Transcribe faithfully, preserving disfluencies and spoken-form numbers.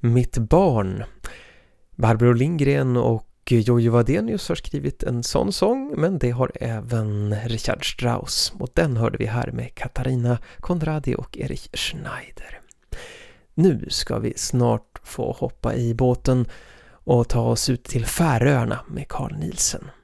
Mitt barn. Barbro Lindgren och Jojo Wadenius har skrivit en sån sång, men det har även Richard Strauss. Och den hörde vi här med Katarina Konradi och Erich Schneider. Nu ska vi snart få hoppa i båten och ta oss ut till Färöarna med Carl Nielsen.